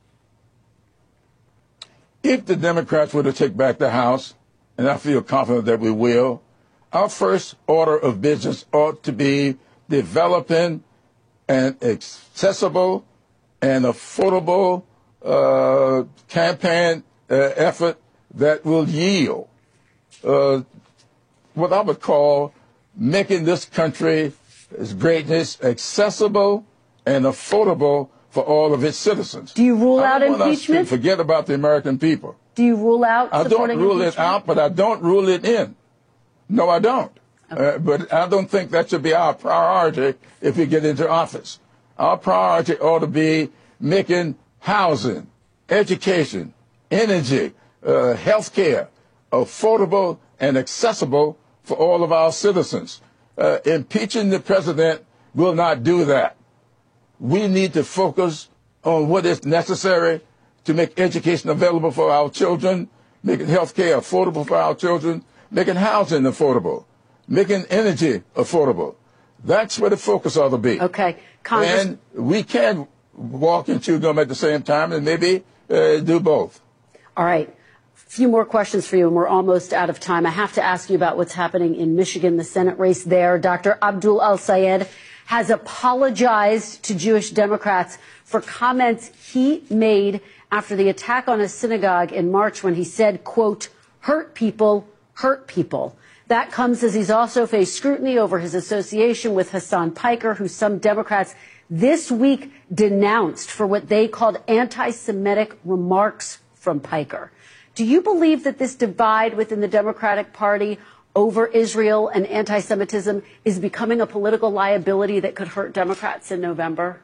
If the Democrats were to take back the House, and I feel confident that we will, our first order of business ought to be developing an accessible and affordable uh, campaign uh, effort that will yield uh, what I would call making this country's greatness accessible and affordable for all of its citizens. Do you rule I out don't want impeachment? us to forget about the American people. Do you rule out I don't supporting rule impeachment? it out, but I don't rule it in. No, I don't. Okay. Uh, but I don't think that should be our priority if we get into office. Our priority ought to be making housing, education, energy, uh, health care affordable and accessible for all of our citizens. Uh, impeaching the president will not do that. We need to focus on what is necessary to make education available for our children, making health care affordable for our children, making housing affordable, making energy affordable. That's where the focus ought to be. Okay. Congress- and we can walk and chew gum at the same time and maybe uh, do both. All right. A few more questions for you, and we're almost out of time. I have to ask you about what's happening in Michigan, the Senate race there. Doctor Abdul Al-Sayed has apologized to Jewish Democrats for comments he made after the attack on a synagogue in March when he said, quote, hurt people, hurt people. That comes as he's also faced scrutiny over his association with Hassan Piker, who some Democrats this week denounced for what they called anti-Semitic remarks from Piker. Do you believe that this divide within the Democratic Party over Israel and anti-Semitism is becoming a political liability that could hurt Democrats in November?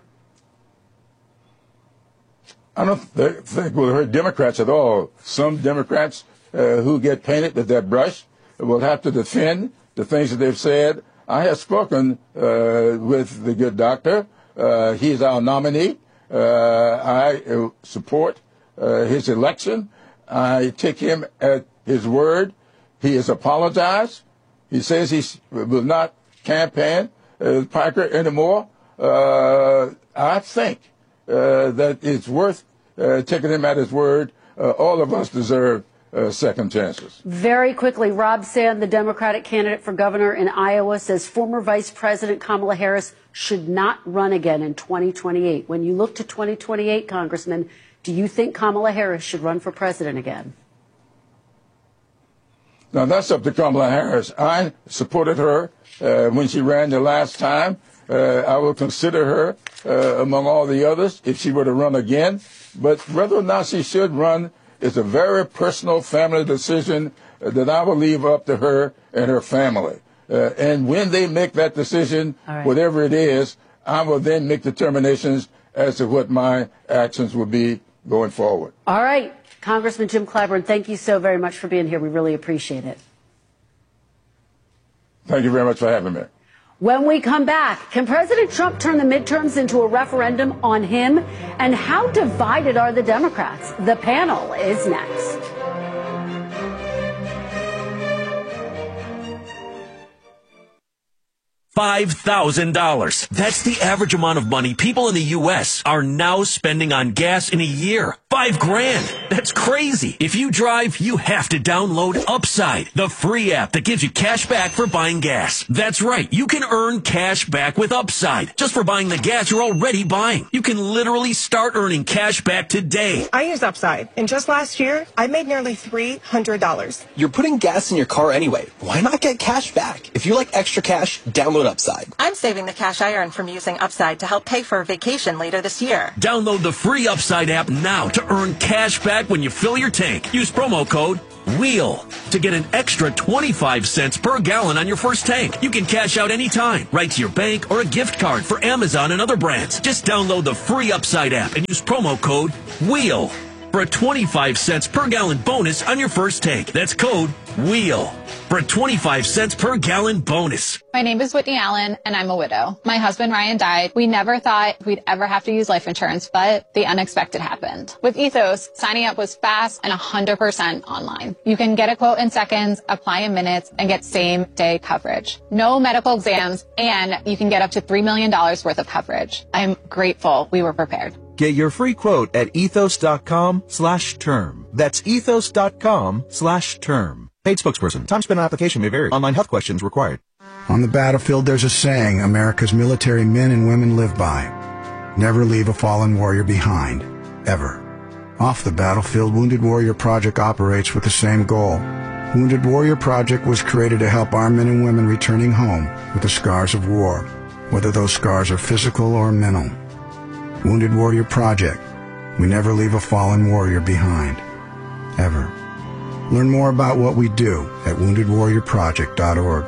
I don't th- think it will hurt Democrats at all. Some Democrats uh, who get painted with that brush will have to defend the things that they've said. I have spoken uh, with the good doctor. Uh, he's our nominee. Uh, I uh, support uh, his election. I take him at his word. He has apologized. He says he will not campaign uh, Piker anymore. Uh, I think uh, that it's worth uh, taking him at his word. Uh, all of us deserve uh, second chances. Very quickly, Rob Sand, the Democratic candidate for governor in Iowa, says former Vice President Kamala Harris should not run again in twenty twenty-eight. When you look to twenty twenty-eight, Congressman, do you think Kamala Harris should run for president again? Now, that's up to Kamala Harris. I supported her uh, when she ran the last time. Uh, I will consider her uh, among all the others if she were to run again. But whether or not she should run is a very personal family decision uh, that I will leave up to her and her family. Uh, and when they make that decision, right, whatever it is, I will then make determinations as to what my actions will be going forward. All right. Congressman Jim Clyburn, thank you so very much for being here. We really appreciate it. Thank you very much for having me. When we come back, can President Trump turn the midterms into a referendum on him? And how divided are the Democrats? The panel is next. five thousand dollars. That's the average amount of money people in the U S are now spending on gas in a year. Five grand. That's crazy. If you drive, you have to download Upside, the free app that gives you cash back for buying gas. That's right. You can earn cash back with Upside just for buying the gas you're already buying. You can literally start earning cash back today. I use Upside, and just last year, I made nearly three hundred dollars. You're putting gas in your car anyway. Why not get cash back? If you like extra cash, download Upside. I'm saving the cash I earn from using Upside to help pay for a vacation later this year. Download the free Upside app now to earn cash back when you fill your tank. Use promo code WHEEL to get an extra twenty-five cents per gallon on your first tank. You can cash out anytime, right to your bank or a gift card for Amazon and other brands. Just download the free Upside app and use promo code WHEEL for a twenty-five cents per gallon bonus on your first tank. That's code WHEEL for a twenty-five cents per gallon bonus. My name is Whitney Allen, and I'm a widow. My husband, Ryan, died. We never thought we'd ever have to use life insurance, but the unexpected happened. With Ethos, signing up was fast and one hundred percent online. You can get a quote in seconds, apply in minutes, and get same-day coverage. No medical exams, and you can get up to three million dollars worth of coverage. I'm grateful we were prepared. Get your free quote at ethos.com slash term. That's ethos.com slash term. Paid spokesperson. Time spent on application may vary. Online health questions required. On the battlefield, there's a saying America's military men and women live by. Never leave a fallen warrior behind. Ever. Off the battlefield, Wounded Warrior Project operates with the same goal. Wounded Warrior Project was created to help our men and women returning home with the scars of war, whether those scars are physical or mental. Wounded Warrior Project. We never leave a fallen warrior behind. Ever. Learn more about what we do at wounded warrior project dot org.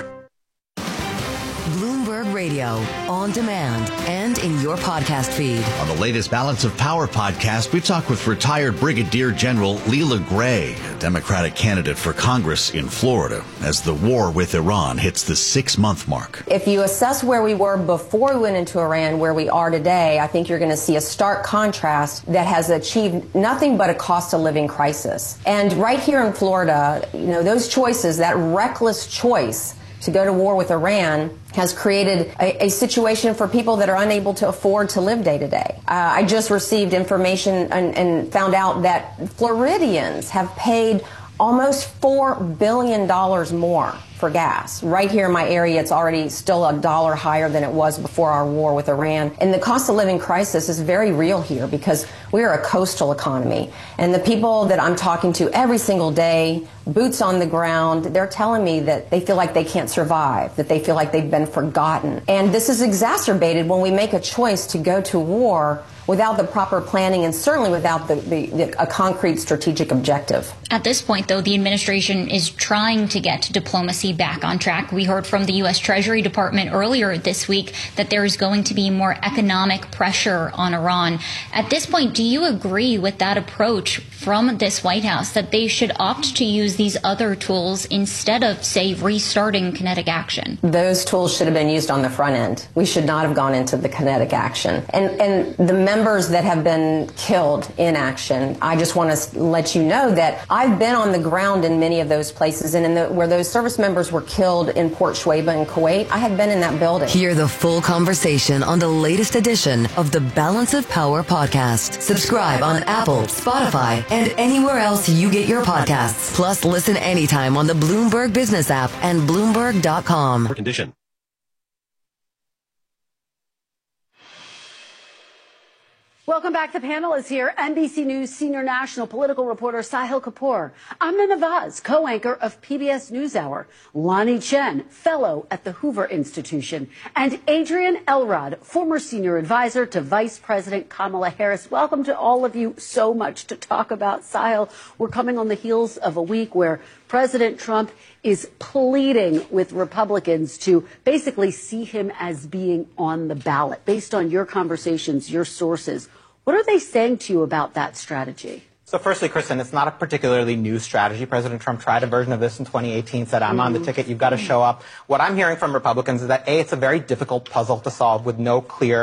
Bloomberg Radio, on demand and in your podcast feed. On the latest Balance of Power podcast, we talk with retired Brigadier General Leela Gray, a Democratic candidate for Congress in Florida, as the war with Iran hits the six-month mark. If you assess where we were before we went into Iran, where we are today, I think you're going to see a stark contrast that has achieved nothing but a cost of living crisis. And right here in Florida, you know, those choices, that reckless choice to go to war with Iran has created a, a situation for people that are unable to afford to live day to day. Uh, I just received information and, and found out that Floridians have paid almost four billion dollars more for gas. Right here in my area, it's already still a dollar higher than it was before our war with Iran. And the cost of living crisis is very real here because we are a coastal economy. And the people that I'm talking to every single day, boots on the ground, they're telling me that they feel like they can't survive, that they feel like they've been forgotten. And this is exacerbated when we make a choice to go to war without the proper planning and certainly without the, the, the, a concrete strategic objective. At this point, though, the administration is trying to get diplomacy back on track. We heard from the U S Treasury Department earlier this week that there is going to be more economic pressure on Iran. At this point, do you agree with that approach from this White House, that they should opt to use these other tools instead of, say, restarting kinetic action? Those tools should have been used on the front end. We should not have gone into the kinetic action. And, and the members that have been killed in action, I just want to let you know that I've been on the ground in many of those places, and in the, where those service members were killed in Port Shuaibah in Kuwait, I have been in that building. Hear the full conversation on the latest edition of the Balance of Power podcast. Subscribe on Apple, Spotify, and anywhere else you get your podcasts. Plus, listen anytime on the Bloomberg Business app and Bloomberg dot com. Condition. Welcome back. The panel is here. N B C News senior national political reporter Sahil Kapoor, Amna Nawaz, co-anchor of P B S NewsHour, Lonnie Chen, fellow at the Hoover Institution, and Adrian Elrod, former senior advisor to Vice President Kamala Harris. Welcome to all of you. So much to talk about. Sahil, we're coming on the heels of a week where President Trump is pleading with Republicans to basically see him as being on the ballot. Based on your conversations, your sources, what are they saying to you about that strategy? So firstly, Kristen, it's not a particularly new strategy. President Trump tried a version of this in twenty eighteen, said, I'm mm-hmm. on the ticket, you've got to show up. What I'm hearing from Republicans is that, A, it's a very difficult puzzle to solve with no clear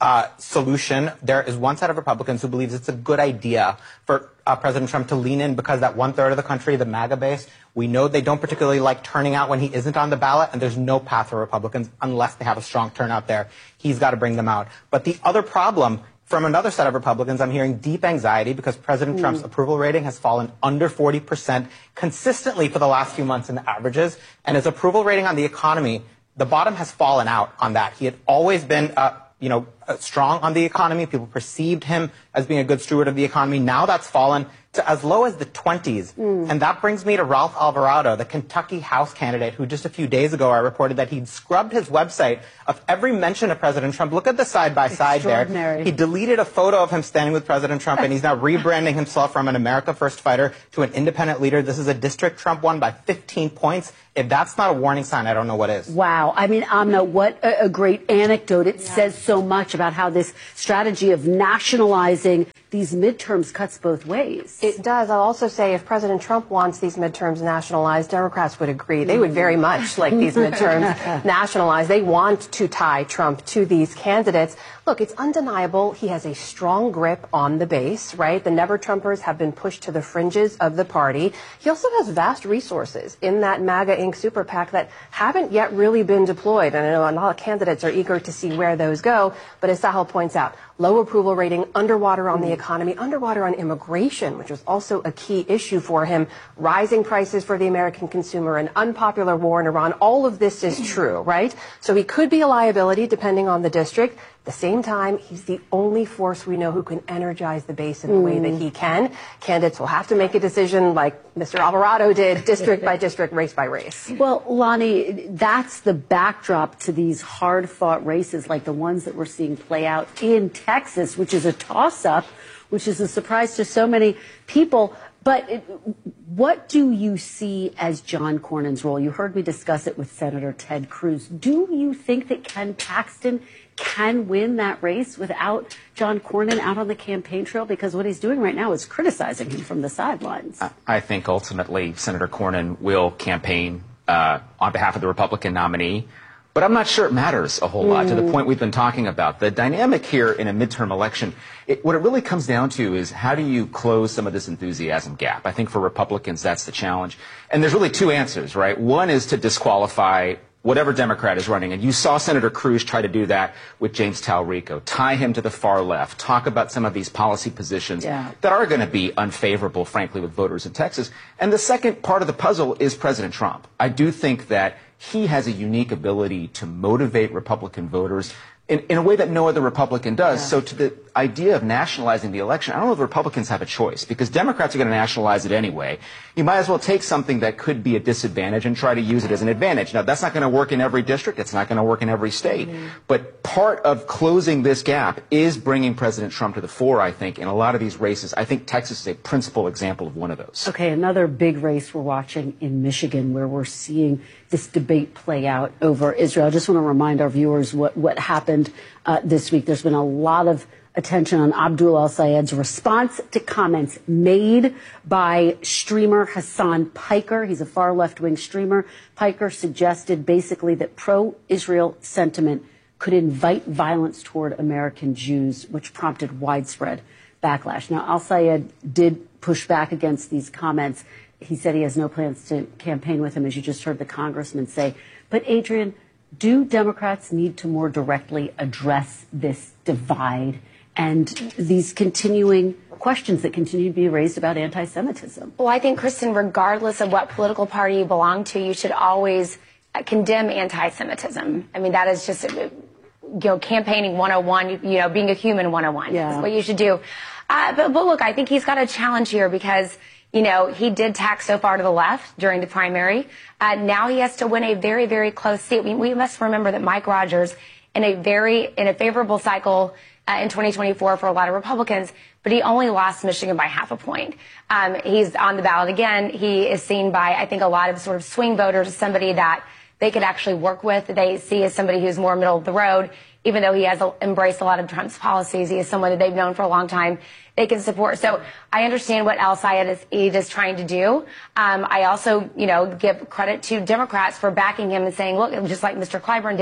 uh, solution. There is one set of Republicans who believes it's a good idea for uh, President Trump to lean in because that one third of the country, the MAGA base, we know they don't particularly like turning out when he isn't on the ballot, and there's no path for Republicans unless they have a strong turnout there. He's got to bring them out. But the other problem from another set of Republicans, I'm hearing deep anxiety because President mm. Trump's approval rating has fallen under forty percent consistently for the last few months in the averages, and his approval rating on the economy, the bottom has fallen out on that. He had always been uh, you know, uh, strong on the economy. People perceived him as being a good steward of the economy. Now that's fallen to as low as the twenties. Mm. And that brings me to Ralph Alvarado, the Kentucky House candidate, who just a few days ago I reported that he'd scrubbed his website of every mention of President Trump. Look at the side-by-side there. He deleted a photo of him standing with President Trump, and he's now rebranding himself from an America First fighter to an independent leader. This is a district Trump won by fifteen points. If that's not a warning sign, I don't know what is. Wow. I mean, Amna, what a, a great anecdote. It yeah. says so much about how this strategy of nationalizing these midterms cuts both ways. It does. I'll also say if President Trump wants these midterms nationalized, Democrats would agree. They would very much like these midterms nationalized. They want to tie Trump to these candidates. Look, it's undeniable he has a strong grip on the base, right? The Never-Trumpers have been pushed to the fringes of the party. He also has vast resources in that MAGA Incorporated super PAC that haven't yet really been deployed. And I know a lot of candidates are eager to see where those go. But as Sahel points out, low approval rating, underwater on the economy, underwater on immigration, which was also a key issue for him, rising prices for the American consumer, an unpopular war in Iran. All of this is true, right? So he could be a liability depending on the district. At the same time, he's the only force we know who can energize the base in the mm. way that he can. Candidates will have to make a decision like Mister Alvarado did, district by district, race by race. Well, Lonnie, that's the backdrop to these hard-fought races like the ones that we're seeing play out in Texas, which is a toss-up, which is a surprise to so many people. But it, what do you see as John Cornyn's role? You heard me discuss it with Senator Ted Cruz. Do you think that Ken Paxton can win that race without John Cornyn out on the campaign trail? Because what he's doing right now is criticizing him from the sidelines. I think ultimately Senator Cornyn will campaign uh, on behalf of the Republican nominee. But I'm not sure it matters a whole lot mm. to the point we've been talking about. The dynamic here in a midterm election, it, what it really comes down to is how do you close some of this enthusiasm gap? I think for Republicans, that's the challenge. And there's really two answers, right? One is to disqualify whatever Democrat is running. And you saw Senator Cruz try to do that with James Talrico, tie him to the far left, talk about some of these policy positions yeah. that are going to be unfavorable, frankly, with voters in Texas. And the second part of the puzzle is President Trump. I do think that he has a unique ability to motivate Republican voters in, in a way that no other Republican does. Yeah. So to the idea of nationalizing the election, I don't know if Republicans have a choice because Democrats are going to nationalize it anyway. You might as well take something that could be a disadvantage and try to use it as an advantage. Now, that's not going to work in every district. It's not going to work in every state. Mm-hmm. But part of closing this gap is bringing President Trump to the fore, I think, in a lot of these races. I think Texas is a principal example of one of those. Okay, another big race we're watching in Michigan where we're seeing this debate play out over Israel. I just want to remind our viewers what, what happened uh, this week. There's been a lot of attention on Abdul El-Sayed's response to comments made by streamer Hassan Piker. He's a far left-wing streamer. Piker suggested basically that pro-Israel sentiment could invite violence toward American Jews, which prompted widespread backlash. Now, El-Sayed did push back against these comments. He said he has no plans to campaign with him, as you just heard the congressman say. But, Adrian, do Democrats need to more directly address this divide and these continuing questions that continue to be raised about anti-Semitism? Well, I think, Kristen, regardless of what political party you belong to, you should always condemn anti-Semitism. I mean, that is just, you know, campaigning one oh one, you, you know, being a human one oh one. Yeah. That's what you should do. Uh, but, but look, I think he's got a challenge here because, you know, he did tack so far to the left during the primary. Uh, now he has to win a very, very close seat. We, we must remember that Mike Rogers, in a very, in a favorable cycle, Uh, in twenty twenty-four for a lot of Republicans, but he only lost Michigan by half a point. Um, he's on the ballot again. He is seen by, I think, a lot of sort of swing voters as somebody that they could actually work with. They see as somebody who's more middle of the road, even though he has a, embraced a lot of Trump's policies. He is someone that they've known for a long time. They can support. So I understand what El-Sayed is, is trying to do. Um, I also, you know, give credit to Democrats for backing him and saying, look, just like Mister Clyburn did,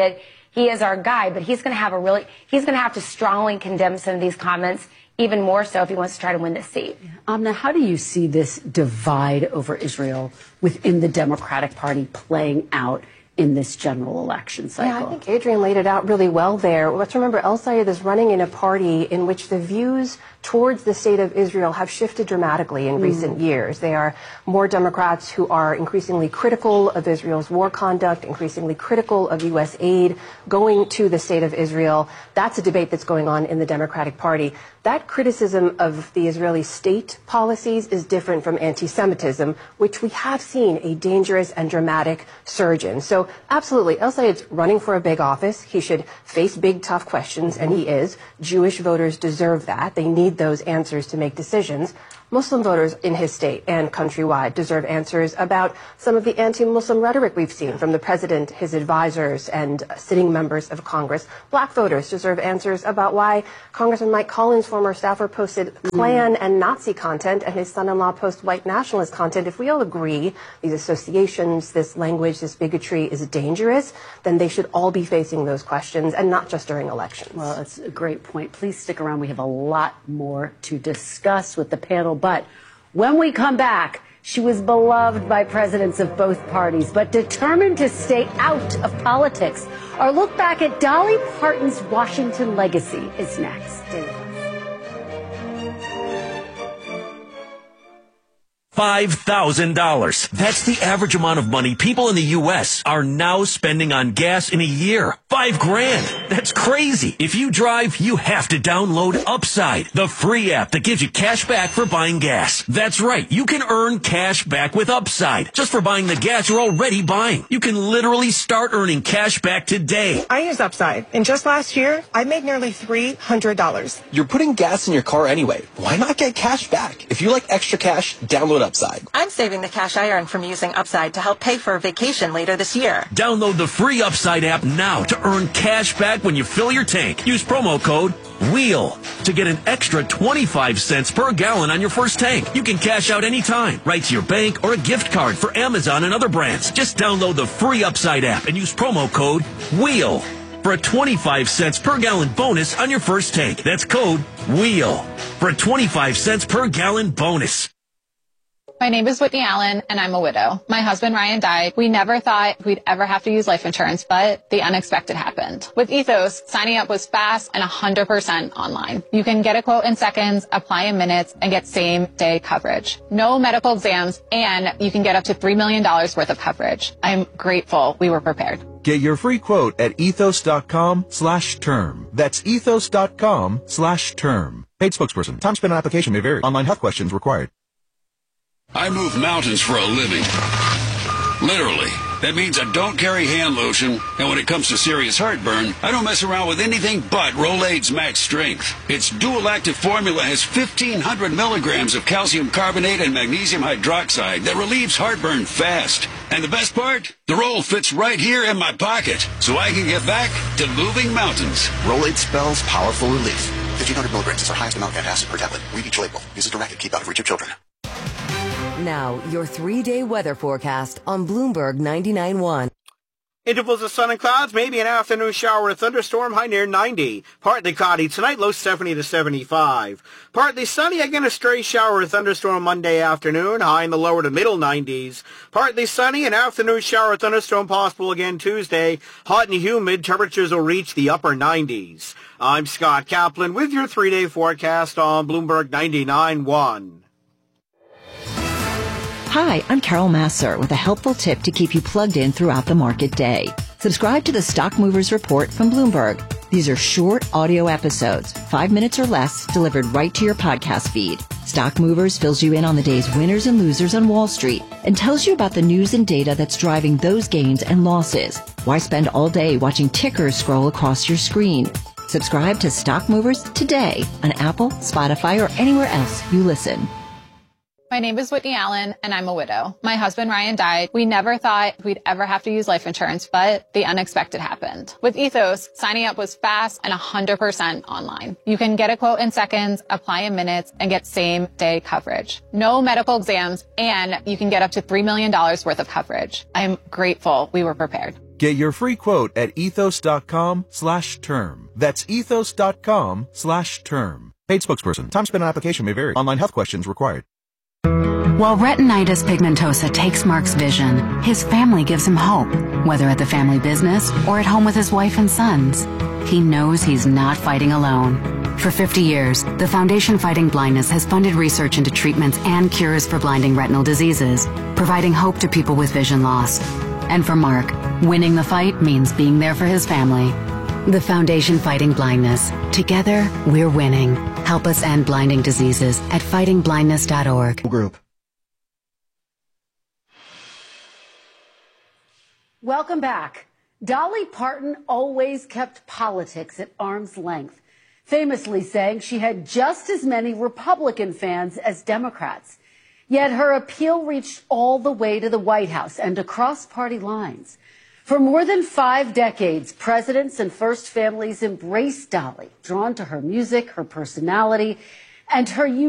he is our guy, but he's going to have a really, he's going to have to strongly condemn some of these comments, even more so if he wants to try to win this seat. Amna, how do you see this divide over Israel within the Democratic Party playing out in this general election cycle? Yeah, I think Adrian laid it out really well there. Let's remember, El Sayed is running in a party in which the views towards the state of Israel have shifted dramatically in mm. recent years. They are more Democrats who are increasingly critical of Israel's war conduct, increasingly critical of U S aid going to the state of Israel. That's a debate that's going on in the Democratic Party. That criticism of the Israeli state policies is different from anti-Semitism, which we have seen a dangerous and dramatic surge in. So absolutely, El Sayed's running for a big office. He should face big, tough questions, and he is. Jewish voters deserve that. They need those answers to make decisions. Muslim voters in his state and countrywide deserve answers about some of the anti-Muslim rhetoric we've seen from the president, his advisors, and sitting members of Congress. Black voters deserve answers about why Congressman Mike Collins, former staffer, posted Klan and Nazi content and his son-in-law post white nationalist content. If we all agree these associations, this language, this bigotry is dangerous, then they should all be facing those questions and not just during elections. Well, that's a great point. Please stick around. We have a lot more to discuss with the panel. But when we come back, she was beloved by presidents of both parties, but determined to stay out of politics. Our look back at Dolly Parton's Washington legacy is next. Stay with us. five thousand dollars. That's the average amount of money people in the U S are now spending on gas in a year. Five grand. That's crazy. If you drive, you have to download Upside, the free app that gives you cash back for buying gas. That's right. You can earn cash back with Upside just for buying the gas you're already buying. You can literally start earning cash back today. I use Upside, and just last year, I made nearly three hundred dollars. You're putting gas in your car anyway. Why not get cash back? If you like extra cash, download Upside. I'm saving the cash I earn from using Upside to help pay for a vacation later this year. Download the free Upside app now to earn cash back when you fill your tank. Use promo code WHEEL to get an extra twenty-five cents per gallon on your first tank. You can cash out anytime, right to your bank or a gift card for Amazon and other brands. Just download the free Upside app and use promo code WHEEL for a twenty-five cents per gallon bonus on your first tank. That's code WHEEL for a twenty-five cents per gallon bonus. My name is Whitney Allen, and I'm a widow. My husband, Ryan, died. We never thought we'd ever have to use life insurance, but the unexpected happened. With Ethos, signing up was fast and one hundred percent online. You can get a quote in seconds, apply in minutes, and get same-day coverage. No medical exams, and you can get up to three million dollars worth of coverage. I'm grateful we were prepared. Get your free quote at ethos.com slash term. That's ethos.com slash term. Paid spokesperson. Time spent on application may vary. Online health questions required. I move mountains for a living. Literally. That means I don't carry hand lotion, and when it comes to serious heartburn, I don't mess around with anything but Rolaids Max Strength. Its dual-active formula has fifteen hundred milligrams of calcium carbonate and magnesium hydroxide that relieves heartburn fast. And the best part? The roll fits right here in my pocket, so I can get back to moving mountains. Rolaids spells powerful relief. fifteen hundred milligrams is our highest amount of antacid per tablet. Read each label. Use as directed. Keep out of reach of children. Now, your three-day weather forecast on Bloomberg ninety-nine point one. Intervals of sun and clouds, maybe an afternoon shower or thunderstorm, high near ninety. Partly cloudy tonight, low seventy to seventy-five. Partly sunny, again a stray shower or thunderstorm Monday afternoon, high in the lower to middle nineties. Partly sunny, an afternoon shower or thunderstorm possible again Tuesday. Hot and humid, temperatures will reach the upper nineties. I'm Scott Kaplan with your three-day forecast on Bloomberg ninety-nine point one. Hi, I'm Carol Masser with a helpful tip to keep you plugged in throughout the market day. Subscribe to the Stock Movers Report from Bloomberg. These are short audio episodes, five minutes or less, delivered right to your podcast feed. Stock Movers fills you in on the day's winners and losers on Wall Street and tells you about the news and data that's driving those gains and losses. Why spend all day watching tickers scroll across your screen? Subscribe to Stock Movers today on Apple, Spotify, or anywhere else you listen. My name is Whitney Allen, and I'm a widow. My husband, Ryan, died. We never thought we'd ever have to use life insurance, but the unexpected happened. With Ethos, signing up was fast and one hundred percent online. You can get a quote in seconds, apply in minutes, and get same-day coverage. No medical exams, and you can get up to three million dollars worth of coverage. I'm grateful we were prepared. Get your free quote at ethos.com slash term. That's ethos.com slash term. Paid spokesperson. Time spent on application may vary. Online health questions required. While retinitis pigmentosa takes Mark's vision, his family gives him hope, whether at the family business or at home with his wife and sons. He knows he's not fighting alone. For fifty years, the Foundation Fighting Blindness has funded research into treatments and cures for blinding retinal diseases, providing hope to people with vision loss. And for Mark, winning the fight means being there for his family. The Foundation Fighting Blindness. Together, we're winning. Help us end blinding diseases at fighting blindness dot org. Group. Welcome back. Dolly Parton always kept politics at arm's length, famously saying she had just as many Republican fans as Democrats. Yet her appeal reached all the way to the White House and across party lines. For more than five decades, presidents and first families embraced Dolly, drawn to her music, her personality, and her